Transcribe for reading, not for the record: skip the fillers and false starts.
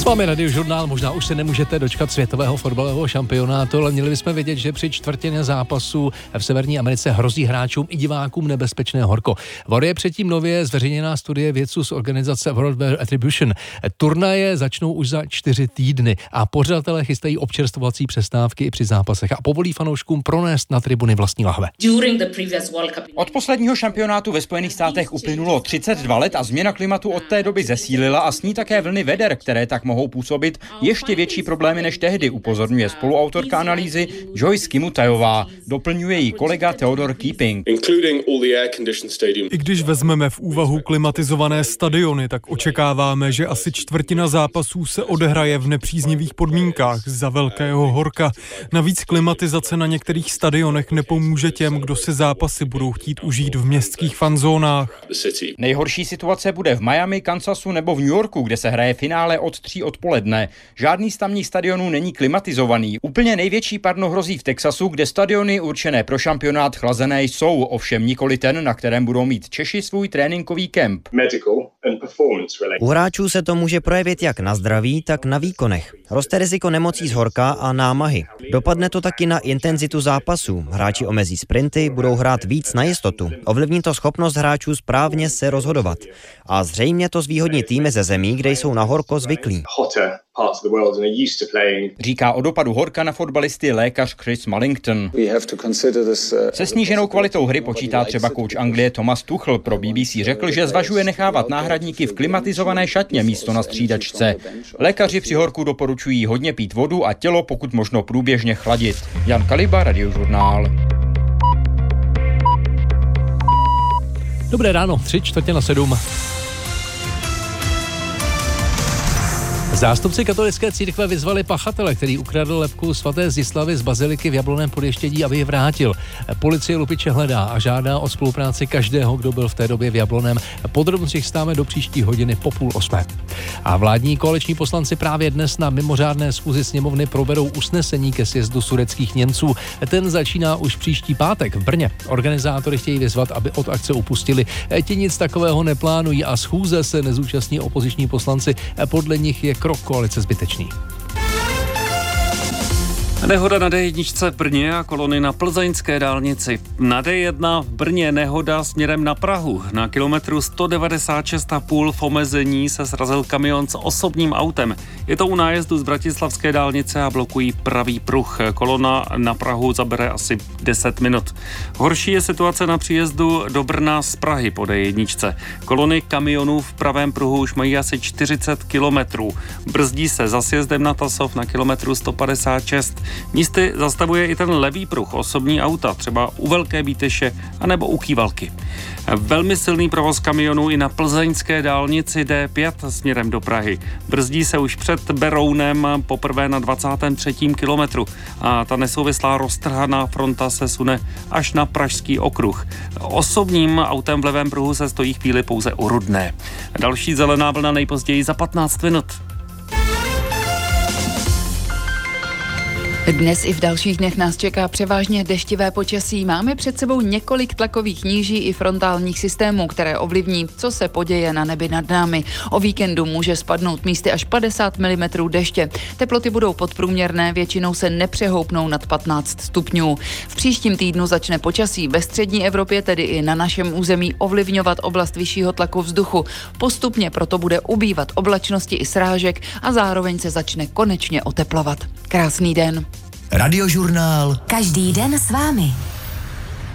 S vámi Radiožurnál, možná už se nemůžete dočkat světového fotbalového šampionátu, ale měli bychom vědět, že při čtvrtině zápasů v Severní Americe hrozí hráčům i divákům nebezpečné horko. Varuje předtím nově zveřejněná studie vědců z organizace World Weather Attribution. Turnaje začnou už za 4 týdny a pořadatelé chystají občerstvovací přestávky i při zápasech a povolí fanouškům pronést na tribuny vlastní lahve. Od posledního šampionátu ve Spojených státech uplynulo 32 let a změna klimatu od té doby zesílila a s ní také vlny veder, které tak mohou působit ještě větší problémy než tehdy, upozorňuje spoluautorka analýzy Joyce Kimutajová. Doplňuje ji kolega Theodor Keeping. I když vezmeme v úvahu klimatizované stadiony, tak očekáváme, že asi čtvrtina zápasů se odehraje v nepříznivých podmínkách za velkého horka. Navíc klimatizace na některých stadionech nepomůže těm, kdo si zápasy budou chtít užít v městských fanzónách. Nejhorší situace bude v Miami, Kansasu nebo v New Yorku, kde se hraje finále od 3 odpoledne. Žádný z tamních stadionů není klimatizovaný. Úplně největší parno hrozí v Texasu, kde stadiony určené pro šampionát chlazené jsou, ovšem nikoli ten, na kterém budou mít Češi svůj tréninkový kemp. U hráčů se to může projevit jak na zdraví, tak na výkonech. Roste riziko nemocí z horka a námahy. Dopadne to taky na intenzitu zápasů. Hráči omezí sprinty, budou hrát víc na jistotu. Ovlivní to schopnost hráčů správně se rozhodovat. A zřejmě to zvýhodní týmy ze zemí, kde jsou na horko zvyklí. Říká o dopadu horka na fotbalisty lékař Chris Mullington. Se sníženou kvalitou hry počítá třeba kouč Anglie Thomas Tuchel. Pro BBC řekl, že zvažuje nechávat náhradníky v klimatizované šatně místo na střídačce. Lékaři při horku doporučují hodně pít vodu a tělo pokud možno průběžně chladit. Jan Kaliba, Radiožurnál. Dobré ráno, 6:45. Zástupci katolické církve vyzvali pachatele, který ukradl lebku svaté Zdislavy z baziliky v Jablonném Podještědí, aby ji vrátil. Policie lupiče hledá a žádá o spolupráci každého, kdo byl v té době v Jablonném. Podrobnosti chystáme do příští hodiny po 7:30. A vládní koaliční poslanci právě dnes na mimořádné schůzi sněmovny proberou usnesení ke sjezdu sudetských Němců. Ten začíná už příští pátek v Brně. Organizátory chtějí vyzvat, aby od akce upustili. Ti nic takového neplánují a schůze se nezúčastní opoziční poslanci. Podle nich je krok koalice zbytečný. Nehoda na D1 v Brně a kolony na plzeňské dálnici. Na D1 v Brně nehoda směrem na Prahu. Na kilometru 196,5 v omezení se srazil kamion s osobním autem. Je to u nájezdu z bratislavské dálnice a blokují pravý pruh. Kolona na Prahu zabere asi 10 minut. Horší je situace na příjezdu do Brna z Prahy po D1. Kolony kamionů v pravém pruhu už mají asi 40 kilometrů. Brzdí se za sjezdem na Tasov na kilometru 156. Místy zastavuje i ten levý pruh osobní auta, třeba u Velké Bíteše anebo u Kývalky. Velmi silný provoz kamionů i na plzeňské dálnici D5 směrem do Prahy. Brzdí se už před Berounem poprvé na 23. kilometru a ta nesouvislá roztrhaná fronta se sune až na Pražský okruh. Osobním autem v levém pruhu se stojí chvíli pouze u Rudné. Další zelená vlna nejpozději za 15 minut. Dnes i v dalších dnech nás čeká převážně deštivé počasí. Máme před sebou několik tlakových níží i frontálních systémů, které ovlivní, co se poděje na nebi nad námi. O víkendu může spadnout místy až 50 mm deště. Teploty budou podprůměrné, většinou se nepřehoupnou nad 15 stupňů. V příštím týdnu začne počasí ve střední Evropě, tedy i na našem území, ovlivňovat oblast vyššího tlaku vzduchu. Postupně proto bude ubývat oblačnosti i srážek a zároveň se začne konečně oteplovat. Krásný den. Radiožurnál. Každý den s vámi.